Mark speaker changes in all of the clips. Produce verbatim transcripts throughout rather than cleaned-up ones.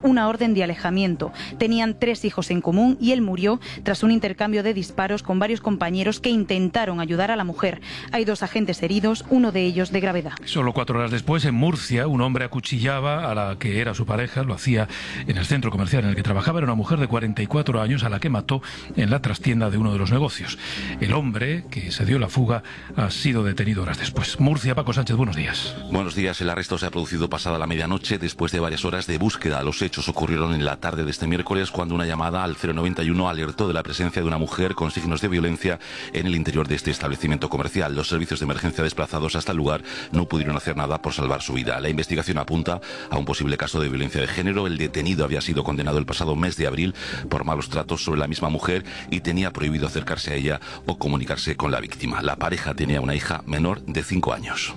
Speaker 1: una orden de alejamiento. Tenían tres hijos en común y él murió tras un intercambio de disparos con varios compañeros que intentaron ayudar a la mujer. Hay dos agentes heridos, uno de ellos de gravedad.
Speaker 2: Solo cuatro horas después, en Murcia, un hombre acuchillaba a la que era su pareja. Lo hacía en el centro comercial en el que trabajaba. Era una mujer de cuarenta y cuatro años a la que mató en la trastienda de uno de los negocios. El hombre, que se dio la fuga, ha sido detenido horas después. Murcia, Paco Sánchez, buenos días.
Speaker 3: Buenos días. El arresto se ha producido pasada la medianoche después de varias horas de búsqueda. Los hechos ocurrieron en la tarde de este miércoles cuando una llamada al cero noventa y uno alertó de la presencia de una mujer con signos de violencia en el interior de este establecimiento comercial. Los servicios de emergencia desplazados hasta el lugar no pudieron hacer nada por salvar su vida. La investigación apunta a un posible caso de violencia de género. El detenido había sido condenado el pasado mes de abril por malos tratos sobre la misma mujer y tenía prohibido acercarse a ella o comunicarse con la víctima. La pareja tenía una hija menor de cinco años.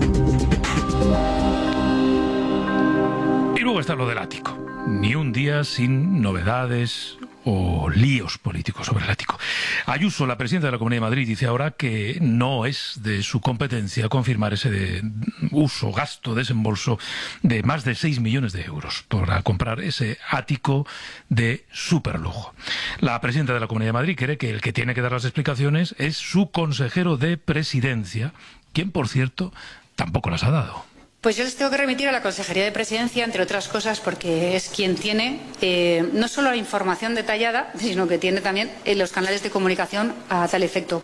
Speaker 2: Y luego está lo del ático. Ni un día sin novedades o líos políticos sobre el ático. Ayuso, la presidenta de la Comunidad de Madrid, dice ahora que no es de su competencia confirmar ese de uso, gasto, desembolso de más de seis millones de euros para comprar ese ático de superlujo. La presidenta de la Comunidad de Madrid cree que el que tiene que dar las explicaciones es su consejero de presidencia, quien, por cierto, tampoco las ha dado.
Speaker 4: Pues yo les tengo que remitir a la Consejería de Presidencia, entre otras cosas, porque es quien tiene eh, no solo la información detallada, sino que tiene también eh, los canales de comunicación a tal efecto.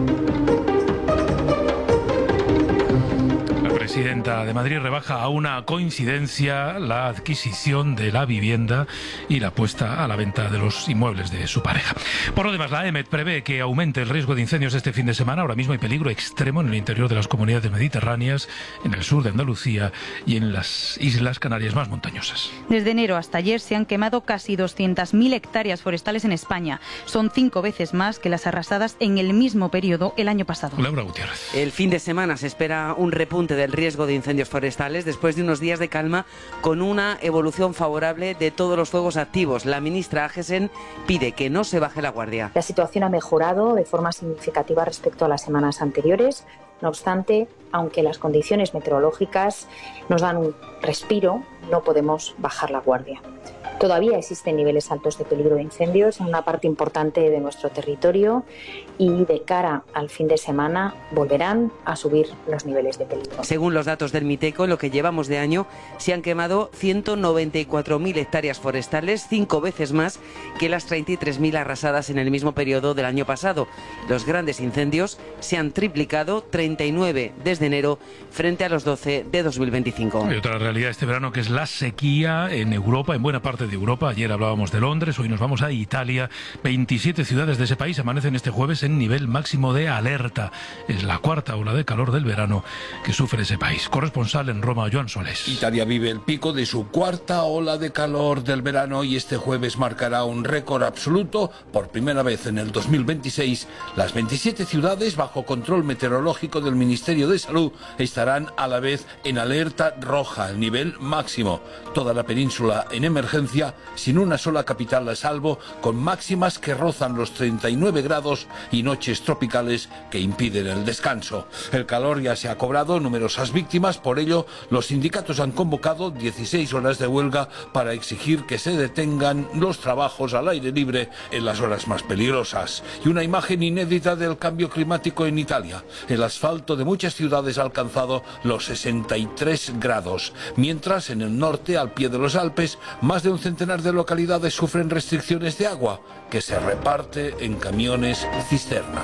Speaker 2: La presidenta de Madrid rebaja a una coincidencia la adquisición de la vivienda y la puesta a la venta de los inmuebles de su pareja. Por lo demás, la EMET prevé que aumente el riesgo de incendios este fin de semana. Ahora mismo hay peligro extremo en el interior de las comunidades mediterráneas, en el sur de Andalucía y en las Islas Canarias más montañosas.
Speaker 1: Desde enero hasta ayer se han quemado casi doscientas mil hectáreas forestales en España. Son cinco veces más que las arrasadas en el mismo periodo el año pasado.
Speaker 2: Laura Gutiérrez.
Speaker 5: El fin de semana se espera un repunte del riesgo de incendios forestales después de unos días de calma con una evolución favorable de todos los fuegos activos. La ministra Agesen pide que no se baje la guardia.
Speaker 6: La situación ha mejorado de forma significativa respecto a las semanas anteriores. No obstante, aunque las condiciones meteorológicas nos dan un respiro, no podemos bajar la guardia. Todavía existen niveles altos de peligro de incendios en una parte importante de nuestro territorio y de cara al fin de semana volverán a subir los niveles de peligro.
Speaker 5: Según los datos del Miteco, en lo que llevamos de año se han quemado ciento noventa y cuatro mil hectáreas forestales, cinco veces más que las treinta y tres mil arrasadas en el mismo periodo del año pasado. Los grandes incendios se han triplicado, treinta y nueve desde enero frente a los doce de dos mil veinticinco.
Speaker 2: Hay otra realidad este verano que es la sequía en Europa, en buena parte de Europa. Ayer hablábamos de Londres, hoy nos vamos a Italia. veintisiete ciudades de ese país amanecen este jueves en nivel máximo de alerta. Es la cuarta ola de calor del verano que sufre ese país. Corresponsal en Roma, Joan Solés.
Speaker 7: Italia vive el pico de su cuarta ola de calor del verano y este jueves marcará un récord absoluto. Por primera vez en el dos mil veintiséis, las veintisiete ciudades bajo control meteorológico del Ministerio de Salud estarán a la vez en alerta roja, el nivel máximo. Toda la península en emergencia, sin una sola capital a salvo, con máximas que rozan los treinta y nueve grados y noches tropicales que impiden el descanso. El calor ya se ha cobrado numerosas víctimas, por ello los sindicatos han convocado dieciséis horas de huelga para exigir que se detengan los trabajos al aire libre en las horas más peligrosas. Y una imagen inédita del cambio climático en Italia. El asfalto de muchas ciudades ha alcanzado los sesenta y tres grados, mientras en el norte, al pie de los Alpes, más de un centenar de localidades sufren restricciones de agua que se reparte en camiones cisterna.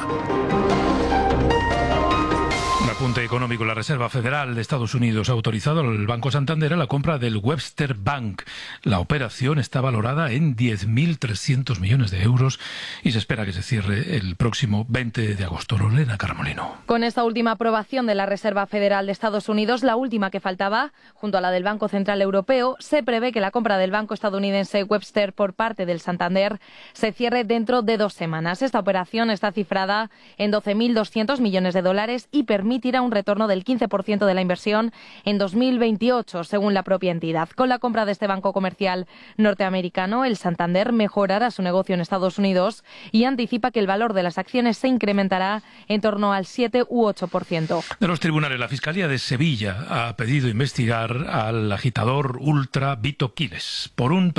Speaker 2: Un apunte económico. La Reserva Federal de Estados Unidos ha autorizado al Banco Santander a la compra del Webster Bank. La operación está valorada en diez mil trescientos millones de euros y se espera que se cierre el próximo veinte de agosto. Lorena Carmolino.
Speaker 8: Con esta última aprobación de la Reserva Federal de Estados Unidos, la última que faltaba, junto a la del Banco Central Europeo, se prevé que la compra del banco estadounidense Webster por parte del Santander se cierre dentro de dos semanas. Esta operación está cifrada en doce mil doscientos millones de dólares y permitirá un retorno del quince por ciento de la inversión en dos mil veintiocho, según la propia entidad. Con la compra de este banco comercial norteamericano, el Santander mejorará su negocio en Estados Unidos y anticipa que el valor de las acciones se incrementará en torno al siete u ocho por ciento.
Speaker 2: De los tribunales, la Fiscalía de Sevilla ha pedido investigar al agitador ultra Vito Quiles por un